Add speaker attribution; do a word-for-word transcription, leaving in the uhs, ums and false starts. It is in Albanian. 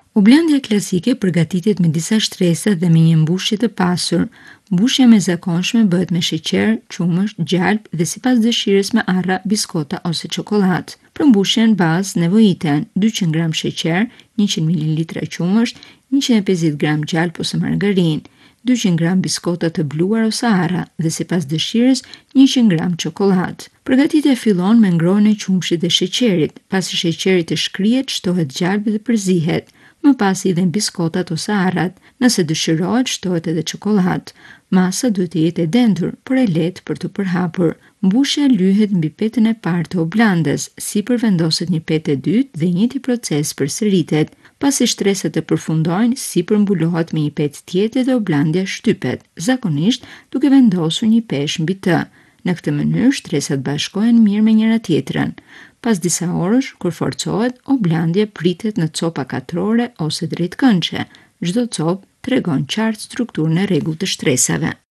Speaker 1: Blandja klasike përgatitet me disa shtresa dhe me një mbushje të pasur. Mbushja e zakonshme bëhet me sheqer, qumësht, gjalp dhe sipas dëshirës me arra, biskota ose çokoladë. Për mbushjen bazë nevojiten dyqind gram sheqer, njëqind mililitra qumësht, njëqind e pesëdhjetë gram gjalp ose margarinë, dyqind gram biskota të bluar ose arra dhe sipas dëshirës njëqind gram çokoladë. Përgatitja fillon me ngrohjen e qumshit dhe sheqerit. Pasi sheqeri të shkrihet, shtohet gjalpi dhe përzihet. Më pas i dhen biskotat ose arrat. Nëse dëshirohet, shtohet edhe çokoladë. Masa duhet të jetë e dendur, por e lehtë për të përhapur. Mbushja lyhet mbi petën e parë të blandës, sipër vendoset një petë e dytë dhe njëjti proces përsëritet. Pasi shtresat e përfundojnë, sipër mbulohet me një petë tjetër dhe blandja shtypet, zakonisht duke vendosur një peshë mbi të. Në këtë mënyrë shtresat bashkohen mirë me njëra tjetrën. Pas disa orësh, kur forcohet, blandja pritet në copa katrore ose drejtkëndshe. Çdo copë tregon qartë strukturën e rregullt të shtresave.